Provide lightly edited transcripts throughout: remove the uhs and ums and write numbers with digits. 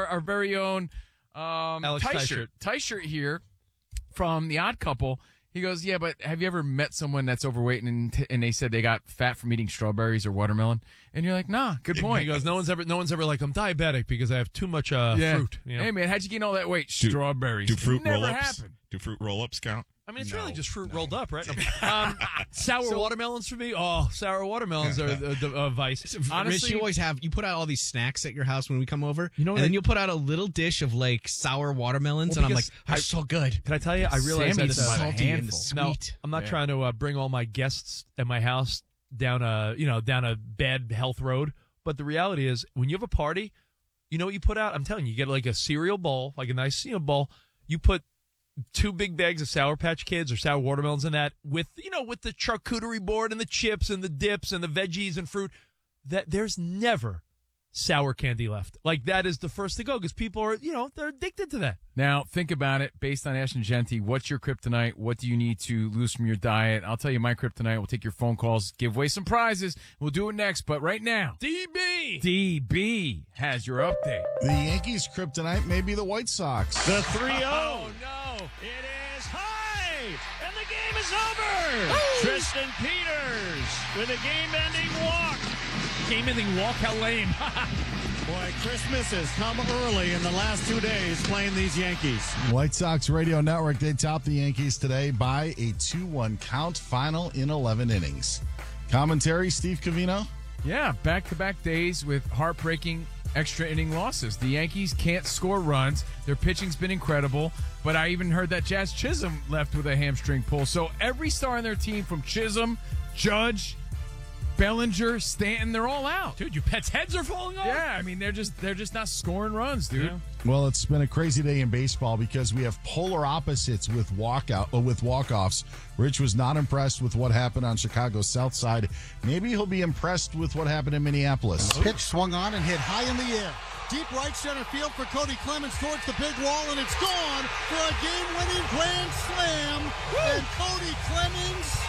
our very own Alex Tyshirt here from The Odd Couple. He goes, yeah, but have you ever met someone that's overweight and they said they got fat from eating strawberries or watermelon? And you're like, nah, good point. He goes, no one's ever like, I'm diabetic because I have too much fruit. You know? Hey, man, how'd you gain all that weight? Strawberries. Do fruit Never roll-ups? happened. Do fruit roll-ups count? I mean, it's really just fruit rolled up, right? Sour watermelons for me? Oh, sour watermelons are a vice. Honestly, Rich, you put out all these snacks at your house when we come over, you know, and then you'll put out a little dish of like sour watermelons, and I'm like, they're so good. Can I tell you, I realize Sammy's that's salty and sweet. Now, I'm not trying to bring all my guests at my house down a bad health road, but the reality is, when you have a party, you know what you put out? I'm telling you, you get like a cereal bowl, like a nice bowl. You put 2 big bags of Sour Patch Kids or sour watermelons in that with the charcuterie board and the chips and the dips and the veggies and fruit. That there's never sour candy left. Like, that is the first to go because people are, they're addicted to that. Now, think about it. Based on Ash and Genty, what's your kryptonite? What do you need to lose from your diet? I'll tell you my kryptonite. We'll take your phone calls, give away some prizes. We'll do it next. But right now, DB has your update. The Yankees' kryptonite may be the White Sox. The 3-0. Oh, no. It is high, and the game is over. Tristan Peters with a game-ending walk. Game-ending walk? How lame. Boy, Christmas has come early in the last 2 days playing these Yankees. White Sox Radio Network, they topped the Yankees today by a 2-1 count, final in 11 innings. Commentary, Steve Covino? Yeah, back-to-back days with heartbreaking extra inning losses. The Yankees can't score runs. Their pitching's been incredible, but I even heard that Jazz Chisholm left with a hamstring pull. So every star on their team, from Chisholm, Judge, Bellinger, Stanton, they're all out. Dude, your pets' heads are falling off? Yeah, I mean, they're just not scoring runs, dude. Yeah. Well, it's been a crazy day in baseball because we have polar opposites with walk-offs. Rich was not impressed with what happened on Chicago's South Side. Maybe he'll be impressed with what happened in Minneapolis. Pitch swung on and hit high in the air. Deep right center field for Cody Clemens towards the big wall, and it's gone for a game-winning grand slam. Woo! And Cody Clemens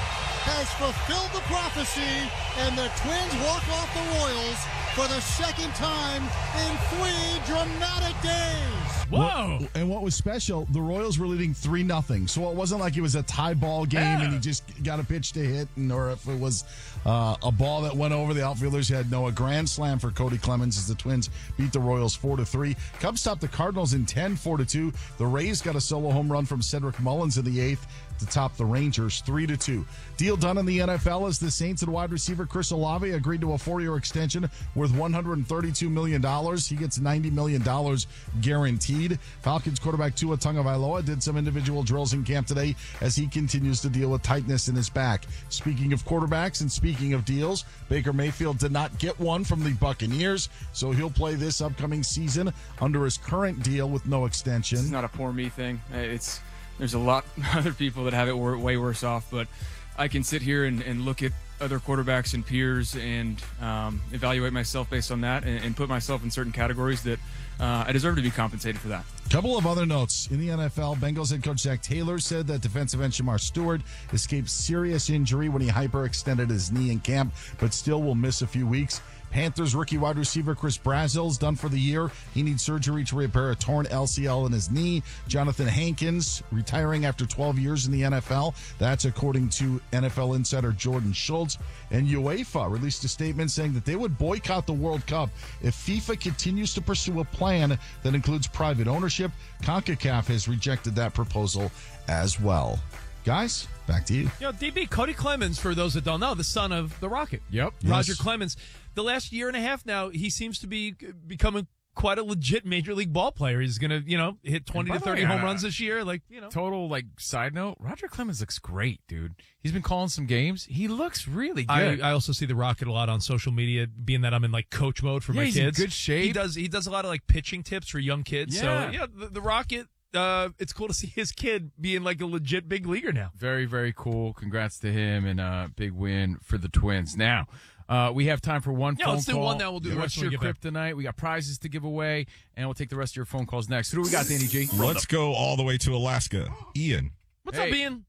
has fulfilled the prophecy, and the Twins walk off the Royals for the second time in 3 dramatic days. Whoa! And what was special, the Royals were leading 3-0. So it wasn't like it was a tie ball game and you just got a pitch to hit, or if it was a ball that went over the outfielders' head. No, a grand slam for Cody Clemens as the Twins beat the Royals 4-3. Cubs topped the Cardinals in 10, 4-2. The Rays got a solo home run from Cedric Mullins in the 8th to top the Rangers 3-2. Deal done in the NFL as the Saints and wide receiver Chris Olave agreed to a 4-year extension worth $132 million. He gets $90 million guaranteed. Falcons quarterback Tua Tagovailoa did some individual drills in camp today as he continues to deal with tightness in his back. Speaking of quarterbacks and speaking of deals, Baker Mayfield did not get one from the Buccaneers, so he'll play this upcoming season under his current deal with no extension. It's not a poor me thing. There's a lot of other people that have it way worse off, but I can sit here and look at other quarterbacks and peers and evaluate myself based on that and put myself in certain categories that I deserve to be compensated for that. Couple of other notes. In the NFL, Bengals head coach Zach Taylor said that defensive end Shamar Stewart escaped serious injury when he hyperextended his knee in camp, but still will miss a few weeks. Panthers rookie wide receiver Chris Brazzell's done for the year. He needs surgery to repair a torn LCL in his knee. Jonathan Hankins retiring after 12 years in the NFL. That's according to NFL insider Jordan Schultz. And UEFA released a statement saying that they would boycott the World Cup if FIFA continues to pursue a plan that includes private ownership. CONCACAF has rejected that proposal as well. Guys, back to you. DB, Cody Clemens, for those that don't know, the son of the Rocket. Yep. Roger Yes. Clemens. The last year and a half now, he seems to be becoming quite a legit Major League ball player. He's going to, hit 20 to 30 home runs this year. Total, side note, Roger Clemens looks great, dude. He's been calling some games. He looks really good. I also see the Rocket a lot on social media, being that I'm in coach mode for my he's kids. In good shape. He does a lot of pitching tips for young kids. Yeah. So the Rocket, it's cool to see his kid being a legit big leaguer now. Very, very cool. Congrats to him, and a big win for the Twins. Now, we have time for one phone call. Let's do one now. We'll do the What's rest when your we get kryptonite? We got prizes to give away, and we'll take the rest of your phone calls next. Who do we got, Danny G? Let's go all the way to Alaska. Ian. What's up, Ian?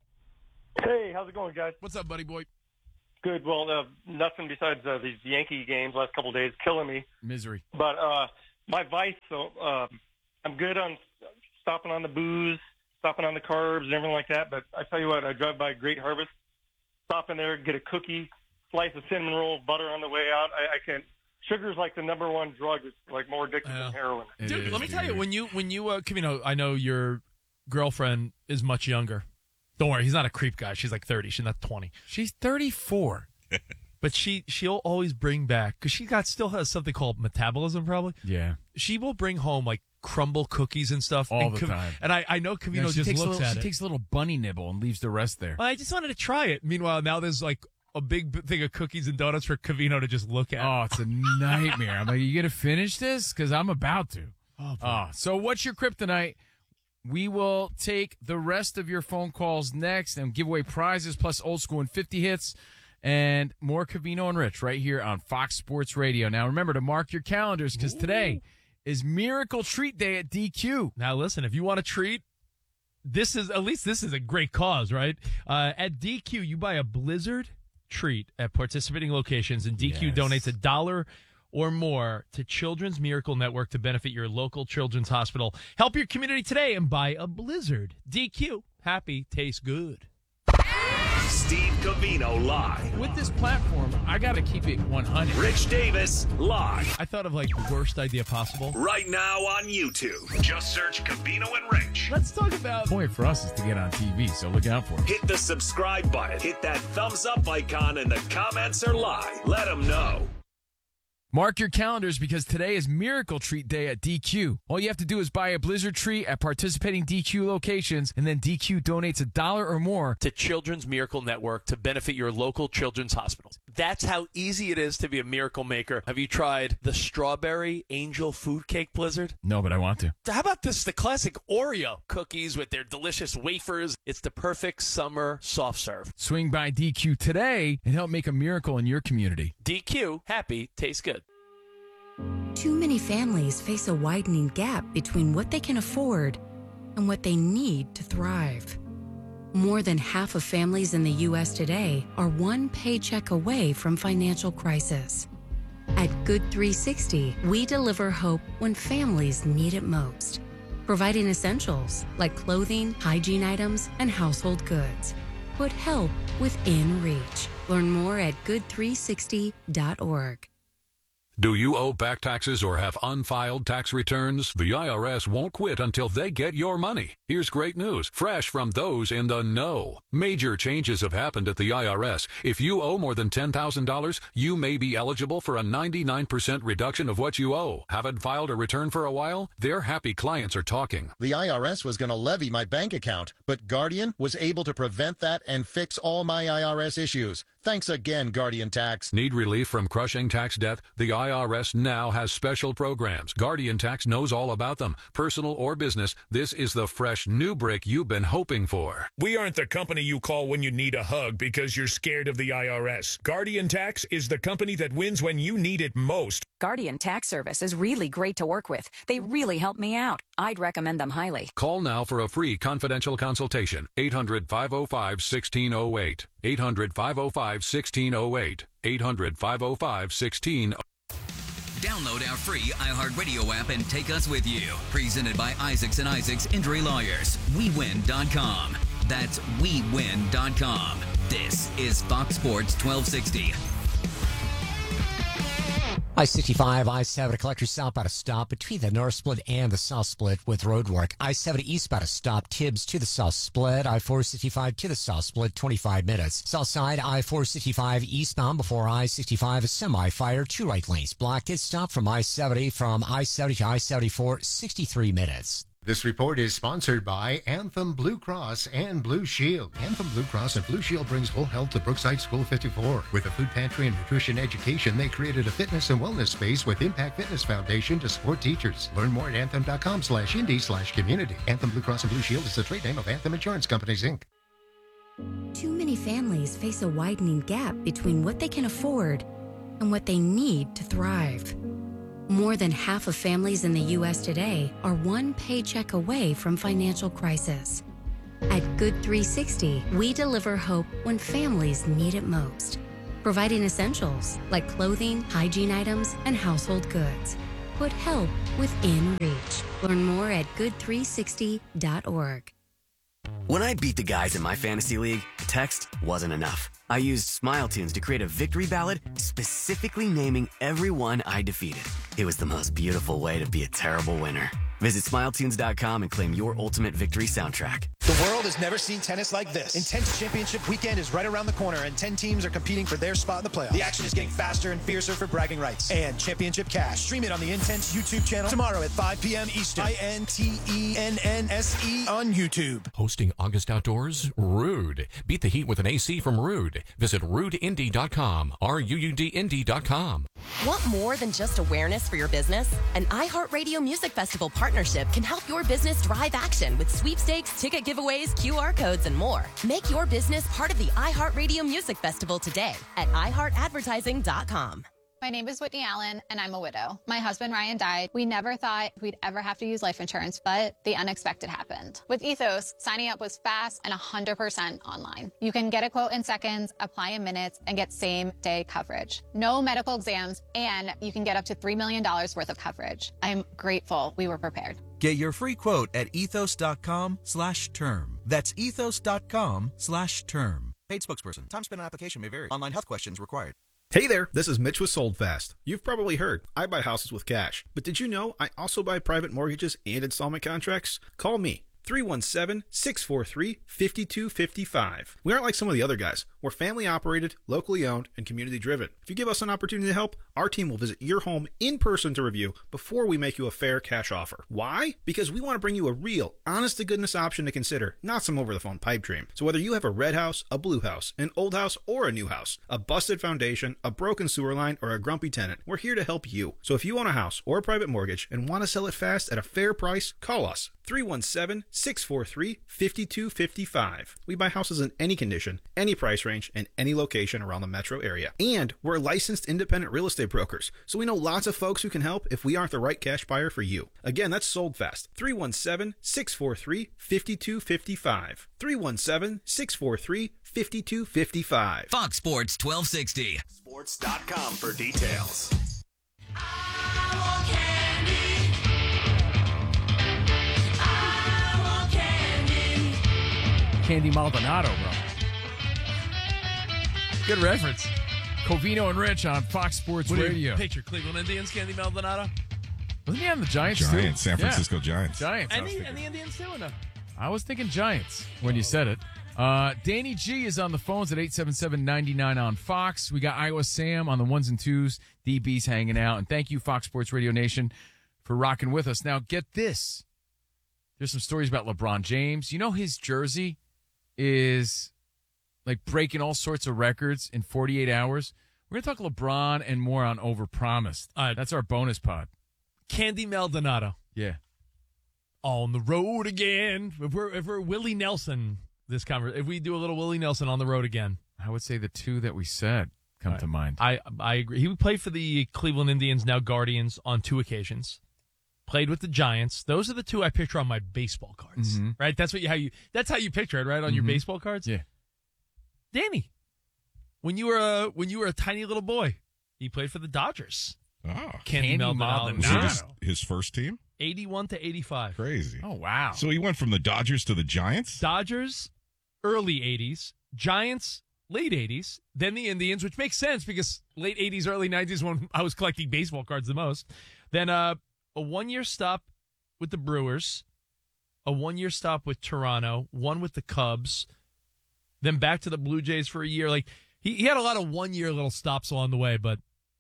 Hey, how's it going, guys? What's up, buddy boy? Good. Well, nothing besides these Yankee games last couple of days killing me. Misery. But my vice. So I'm good on stopping on the booze, stopping on the carbs, and everything like that. But I tell you what, I drive by Great Harvest, stop in there, get a cookie, slice of cinnamon roll, butter on the way out. I can't. Sugar's like the number one drug. It's like more addictive than heroin. Dude, let me tell you, when you Covino, I know your girlfriend is much younger. Don't worry, he's not a creep guy. She's like 30. She's not 20. She's 34. But she'll always bring back, because still has something called metabolism probably. Yeah. She will bring home like crumble cookies and stuff. All the time. And I know Covino just looks at it. She takes a little bunny nibble and leaves the rest there. Well, I just wanted to try it. Meanwhile, now there's like a big thing of cookies and donuts for Covino to just look at. Oh, it's a nightmare. I'm like, you going to finish this? Because I'm about to. So what's your kryptonite? We will take the rest of your phone calls next and give away prizes plus old school and 50 hits and more Covino and Rich right here on Fox Sports Radio. Now, remember to mark your calendars because today is Miracle Treat Day at DQ. Now, listen, if you want a treat, this is a great cause, right? At DQ, you buy a Blizzard treat at participating locations, and DQ donates $1 or more to Children's Miracle Network to benefit your local children's hospital. Help your community today and buy a Blizzard. DQ, happy, tastes good. Steve Covino live. With this platform, I got to keep it 100. Rich Davis live. I thought of like the worst idea possible. Right now on YouTube. Just search Covino and Rich. Let's talk about... The point for us is to get on TV, so look out for it. Hit the subscribe button. Hit that thumbs up icon, and the comments are live. Let them know. Mark your calendars because today is Miracle Treat Day at DQ. All you have to do is buy a Blizzard treat at participating DQ locations, and then DQ donates $1 or more to Children's Miracle Network to benefit your local children's hospitals. That's how easy it is to be a miracle maker. Have you tried the Strawberry Angel Food Cake Blizzard? No, but I want to. How about the classic Oreo cookies with their delicious wafers? It's the perfect summer soft serve. Swing by DQ today and help make a miracle in your community. DQ, happy, tastes good. Too many families face a widening gap between what they can afford and what they need to thrive. More than half of families in the U.S. today are one paycheck away from financial crisis. At Good 360, we deliver hope when families need it most, providing essentials like clothing, hygiene items, and household goods. Put help within reach. Learn more at good360.org. Do you owe back taxes or have unfiled tax returns? The IRS won't quit until they get your money. Here's great news, fresh from those in the know. Major changes have happened at the IRS. If you owe more than $10,000, you may be eligible for a 99% reduction of what you owe. Haven't filed a return for a while? Their happy clients are talking. The IRS was going to levy my bank account, but Guardian was able to prevent that and fix all my IRS issues. Thanks again, Guardian Tax. Need relief from crushing tax debt? The IRS now has special programs. Guardian Tax knows all about them. Personal or business, this is the fresh new brick you've been hoping for. We aren't the company you call when you need a hug because you're scared of the IRS. Guardian Tax is the company that wins when you need it most. Guardian Tax Service is really great to work with. They really help me out. I'd recommend them highly. Call now for a free confidential consultation. 800-505-1608. 800-505-1608. 800-505-1608. Download our free iHeartRadio app and take us with you. Presented by Isaacs and Isaacs Injury Lawyers. WeWin.com. That's WeWin.com. This is Fox Sports 1260. I-65, I-70 collector southbound a stop between the north split and the south split with road work. I-70 eastbound a stop, Tibbs to the south split. I-465 to the south split, 25 minutes. South side, I-465 eastbound before I-65, a semi-fire, 2 right lanes blocked. It stopped from I-70 from I-70 to I-74, 63 minutes. This report is sponsored by Anthem Blue Cross and Blue Shield. Anthem Blue Cross and Blue Shield brings whole health to Brookside School 54. With a food pantry and nutrition education, they created a fitness and wellness space with Impact Fitness Foundation to support teachers. Learn more at anthem.com/indy/community. Anthem Blue Cross and Blue Shield is the trade name of Anthem Insurance Companies, Inc. Too many families face a widening gap between what they can afford and what they need to thrive. More than half of families in the U.S. today are one paycheck away from financial crisis. At Good 360, we deliver hope when families need it most, providing essentials like clothing, hygiene items, and household goods. put help within reach. Learn more at good360.org. When I beat the guys in my fantasy league, text wasn't enough. I used Smile Tunes to create a victory ballad specifically naming everyone I defeated. It was the most beautiful way to be a terrible winner. Visit SmileTunes.com and claim your ultimate victory soundtrack. The world has never seen tennis like this. Intense Championship Weekend is right around the corner, and 10 teams are competing for their spot in the playoffs. The action is getting faster and fiercer for bragging rights. And Championship Cash. Stream it on the Intense YouTube channel tomorrow at 5 p.m. Eastern. INTENNSE on YouTube. Hosting August Outdoors? Rude. Beat the heat with an AC from Rude. Visit RudeIndy.com. RUUDindy.com. Want more than just awareness for your business? An iHeartRadio Music Festival partnership can help your business drive action with sweepstakes, ticket giveaways, QR codes, and more. Make your business part of the iHeartRadio Music Festival today at iHeartAdvertising.com. My name is Whitney Allen, and I'm a widow. My husband, Ryan, died. We never thought we'd ever have to use life insurance, but the unexpected happened. With Ethos, signing up was fast and 100% online. You can get a quote in seconds, apply in minutes, and get same-day coverage. No medical exams, and you can get up to $3 million worth of coverage. I'm grateful we were prepared. Get your free quote at ethos.com/term. That's ethos.com/term. Paid spokesperson. Time spent on application may vary. Online health questions required. Hey there, this is Mitch with SoldFast. You've probably heard, I buy houses with cash. But did you know I also buy private mortgages and installment contracts? Call me. 317-643-5255. We aren't like some of the other guys. We're family operated, locally owned, and community driven. If you give us an opportunity to help, our team will visit your home in person to review before we make you a fair cash offer. Why? Because we want to bring you a real, honest-to-goodness option to consider, not some over-the-phone pipe dream. So whether you have a red house, a blue house, an old house, or a new house, a busted foundation, a broken sewer line, or a grumpy tenant, we're here to help you. So if you own a house or a private mortgage and want to sell it fast at a fair price, call us. 317-643-5255. We buy houses in any condition, any price range, and any location around the metro area. And we're licensed independent real estate brokers, so we know lots of folks who can help if we aren't the right cash buyer for you. Again, that's SoldFast. 317-643-5255. 317-643-5255. Fox Sports 1260. Sports.com for details. Candy Maldonado, bro. Good reference. Covino and Rich on Fox Sports Radio. Picture Cleveland Indians, Candy Maldonado. Wasn't he on the Giants too? Giants, San Francisco Giants. Giants. And the Indians too, or no? I was thinking Giants when you said it. Danny G is on the phones at 877-99 on Fox. We got Iowa Sam on the ones and twos. DB's hanging out. And thank you, Fox Sports Radio Nation, for rocking with us. Now, get this. There's some stories about LeBron James. You know his jersey is like breaking all sorts of records in 48 hours. We're going to talk LeBron and more on Overpromised. That's our bonus pod. Candy Maldonado. Yeah. On the road again. If we're Willie Nelson, if we do a little Willie Nelson on the road again. I would say the two that we said come to mind. I agree. He played for the Cleveland Indians, now Guardians, on 2 occasions. Played with the Giants. Those are the two I picture on my baseball cards. Mm-hmm. Right? That's how you picture it, right? On your baseball cards? Yeah. Danny, when you were a tiny little boy, he played for the Dodgers. Oh, Candy Maldonado. His first team? 81 to 85. Crazy. Oh, wow. So he went from the Dodgers to the Giants? Dodgers, early 80s. Giants, late 80s. Then the Indians, which makes sense because late 80s, early 90s when I was collecting baseball cards the most. Then a 1-year stop with the Brewers, a 1-year stop with Toronto, one with the Cubs, then back to the Blue Jays for a year. Like he had a lot of 1-year little stops along the way, but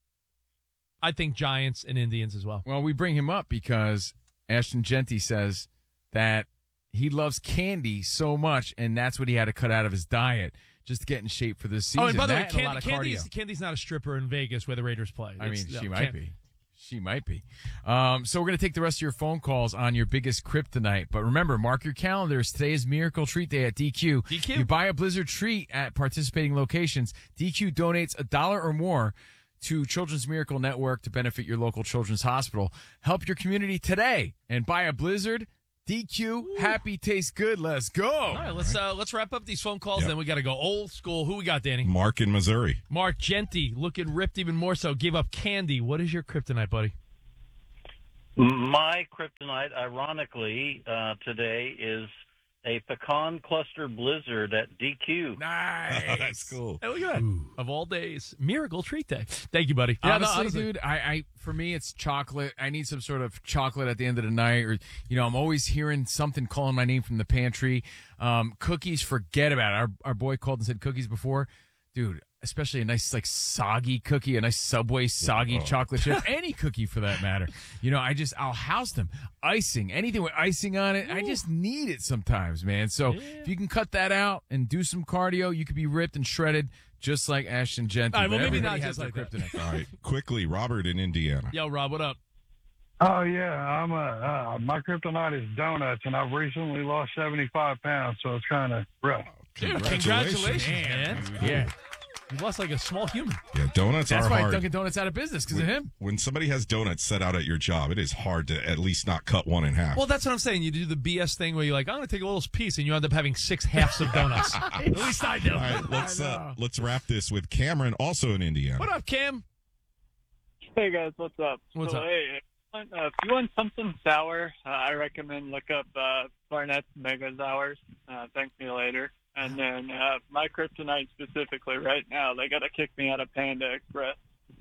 I think Giants and Indians as well. Well, we bring him up because Ashton Genty says that he loves candy so much, and that's what he had to cut out of his diet just to get in shape for this season. Oh, and by the way, a lot of cardio. Candy's not a stripper in Vegas where the Raiders play. I mean, she might be. She might be. So we're going to take the rest of your phone calls on your biggest kryptonite. But remember, mark your calendars. Today is Miracle Treat Day at DQ. DQ. You buy a Blizzard treat at participating locations. DQ donates $1 or more to Children's Miracle Network to benefit your local children's hospital. Help your community today and buy a Blizzard. DQ, Ooh. Happy tastes good. Let's go. All right, let's wrap up these phone calls. Then we got to go old school. Who we got, Danny? Mark in Missouri. Mark Genty, looking ripped even more so. Gave up candy. What is your kryptonite, buddy? My kryptonite, ironically, today is a pecan cluster blizzard at DQ. Nice. That's cool. Hey, look at that. Of all days, miracle treat day. Thank you, buddy. Yeah, Honestly, dude, I for me, it's chocolate. I need some sort of chocolate at the end of the night, or I'm always hearing something calling my name from the pantry. Cookies, forget about it. Our boy called and said cookies before, dude. Especially a nice, like, soggy cookie, a nice Subway soggy chocolate chip, any cookie for that matter. I'll house them. Icing, anything with icing on it. Ooh. I just need it sometimes, man. So if you can cut that out and do some cardio, you could be ripped and shredded just like Ashton Genty. All right, well, maybe Everybody not has just their like that. kryptonite. All right, quickly, Robert in Indiana. Yo, Rob, what up? Oh, yeah. I'm my kryptonite is donuts, and I've recently lost 75 pounds, so it's kind of rough. Dude, congratulations, man. Dude, yeah. You lost like a small human. Yeah, donuts That's are why hard. Dunkin' Donuts out of business because of him. When somebody has donuts set out at your job, it is hard to at least not cut one in half. Well, that's what I'm saying. You do the BS thing where you're like, I'm going to take a little piece, and you end up having 6 halves of donuts. At least I do. All right, let's wrap this with Cameron, also in Indiana. What up, Cam? Hey, guys. What's up? What's up? Hey, if you want something sour, I recommend look up Barnett's Mega Sours. Thank me later. And then my kryptonite specifically right now, they got to kick me out of Panda Express.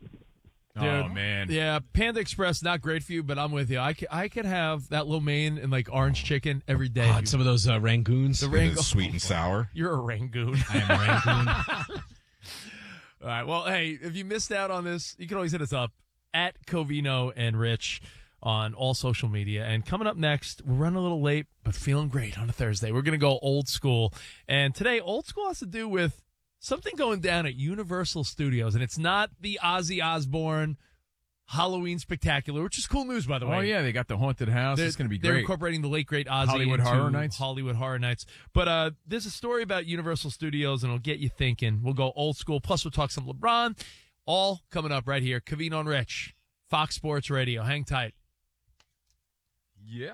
Oh, man. Yeah, Panda Express, not great for you, but I'm with you. I could have that lo mein and like orange chicken every day. And some of those Rangoons. The Rangoon. Sweet and sour. You're a Rangoon. I am a Rangoon. All right, well, hey, if you missed out on this, you can always hit us up at Covino and Rich on all social media. And coming up next, we're running a little late, but feeling great on a Thursday. We're going to go old school. And today, old school has to do with something going down at Universal Studios. And it's not the Ozzy Osbourne Halloween Spectacular, which is cool news, by the way. Oh, yeah, they got the haunted house. It's going to be great. They're incorporating the late, great Ozzy Hollywood into Horror Nights. Hollywood Horror Nights. But there's a story about Universal Studios, and it'll get you thinking. We'll go old school. Plus, we'll talk some LeBron. All coming up right here. Covino and Rich, Fox Sports Radio. Hang tight. Yeah.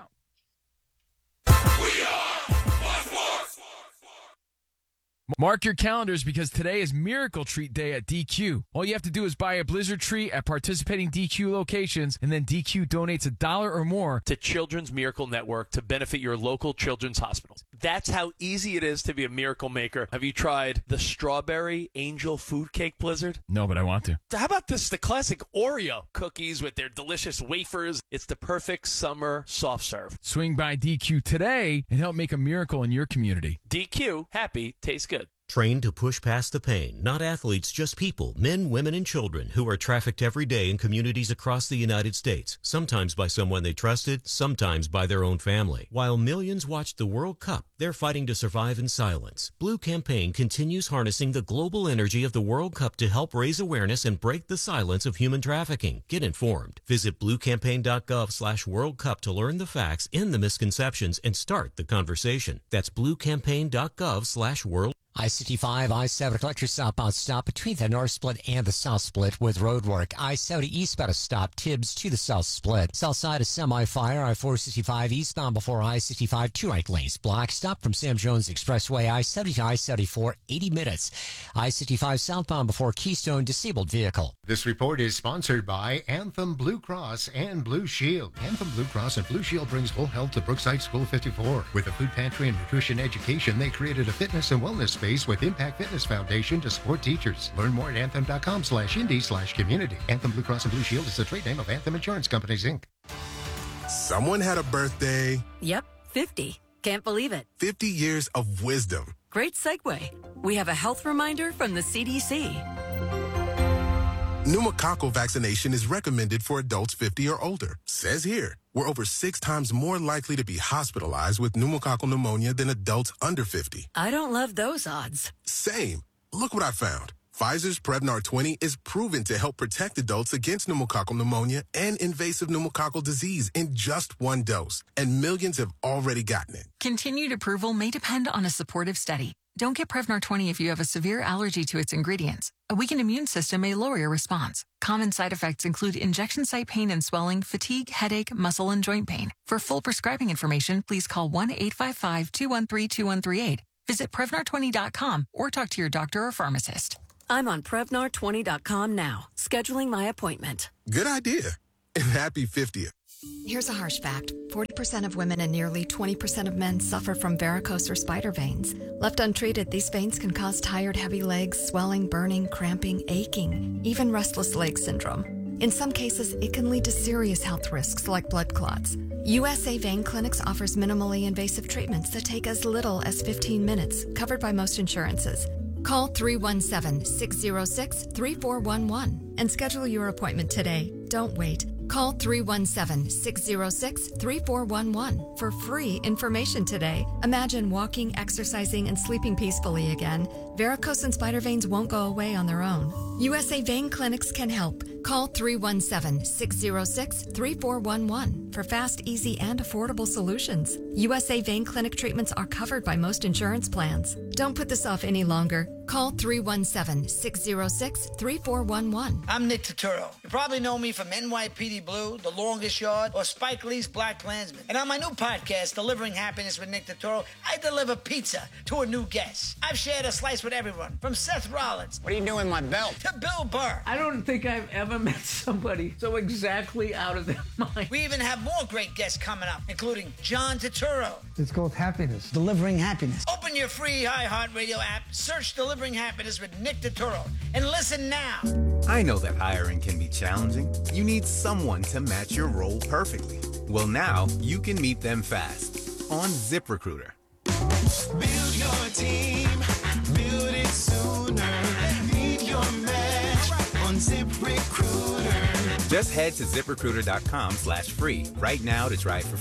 Mark your calendars because today is Miracle Treat Day at DQ. All you have to do is buy a Blizzard treat at participating DQ locations, and then DQ donates $1 or more to Children's Miracle Network to benefit your local children's hospitals. That's how easy it is to be a miracle maker. Have you tried the Strawberry Angel Food Cake Blizzard? No, but I want to. How about the classic Oreo cookies with their delicious wafers? It's the perfect summer soft serve. Swing by DQ today and help make a miracle in your community. DQ, happy, tastes good. Trained to push past the pain, not athletes, just people, men, women, and children who are trafficked every day in communities across the United States, sometimes by someone they trusted, sometimes by their own family. While millions watched the World Cup, they're fighting to survive in silence. Blue Campaign continues harnessing the global energy of the World Cup to help raise awareness and break the silence of human trafficking. Get informed. Visit bluecampaign.gov/World Cup to learn the facts, end the misconceptions, and start the conversation. That's bluecampaign.gov/World. I-65, I-70 collector southbound stop between the North Split and the South Split with roadwork. I-70 eastbound a stop, Tibbs to the South Split. South side is semi-fire. I-465 eastbound before I-65, 2 right lanes blocked. Stop from Sam Jones Expressway. I-70, I-74, 80 minutes. I-65 southbound before Keystone, disabled vehicle. This report is sponsored by Anthem Blue Cross and Blue Shield. Anthem Blue Cross and Blue Shield brings whole health to Brookside School 54. With a food pantry and nutrition education, they created a fitness and wellness space with Impact Fitness Foundation to support teachers. Learn more at anthem.com/indy/community. Anthem Blue Cross and Blue Shield is the trade name of Anthem Insurance Companies, Inc. Someone had a birthday. Yep, 50. Can't believe it. 50 years of wisdom. Great segue. We have a health reminder from the CDC. Pneumococcal vaccination is recommended for adults 50 or older. Says here, we're over 6 times more likely to be hospitalized with pneumococcal pneumonia than adults under 50. I don't love those odds. Same. Look what I found. Pfizer's Prevnar 20 is proven to help protect adults against pneumococcal pneumonia and invasive pneumococcal disease in just 1 dose. And millions have already gotten it. Continued approval may depend on a supportive study. Don't get Prevnar 20 if you have a severe allergy to its ingredients. A weakened immune system may lower your response. Common side effects include injection site pain and swelling, fatigue, headache, muscle, and joint pain. For full prescribing information, please call 1-855-213-2138. Visit Prevnar20.com or talk to your doctor or pharmacist. I'm on Prevnar20.com now, scheduling my appointment. Good idea. And happy 50th. Here's a harsh fact. 40% of women and nearly 20% of men suffer from varicose or spider veins. Left untreated, these veins can cause tired, heavy legs, swelling, burning, cramping, aching, even restless leg syndrome. In some cases, it can lead to serious health risks like blood clots. USA Vein Clinics offers minimally invasive treatments that take as little as 15 minutes, covered by most insurances. Call 317-606-3411 and schedule your appointment today. Don't wait. Call 317-606-3411 for free information today. Imagine walking, exercising, and sleeping peacefully again. Varicose and spider veins won't go away on their own. USA Vein Clinics can help. Call 317-606-3411 for fast, easy, and affordable solutions. USA Vein Clinic treatments are covered by most insurance plans. Don't put this off any longer. Call 317-606-3411. I'm Nick Turturro. You probably know me from NYPD Blue, The Longest Yard, or Spike Lee's Black Klansman. And on my new podcast, Delivering Happiness with Nick Turturro, I deliver pizza to a new guest. I've shared a slice with everyone, from Seth Rollins. What are you doing with my belt? To Bill Burr. I don't think I've ever met somebody so exactly out of their mind. We even have more great guests coming up, including John Turturro. It's called Happiness. Delivering Happiness. Open your free iHeartRadio app, search Delivering Happiness with Nick Turturro, and listen now. I know that hiring can be challenging. You need someone to match your role perfectly. Well, now you can meet them fast on ZipRecruiter. Build your team, build it sooner. Meet your match on ZipRecruiter. Just head to ZipRecruiter.com/free right now to try it for